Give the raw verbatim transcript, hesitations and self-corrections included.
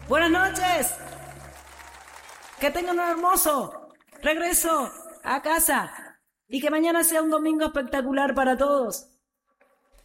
Buenas noches. Que tengan un hermoso regreso a casa y que mañana sea un domingo espectacular para todos.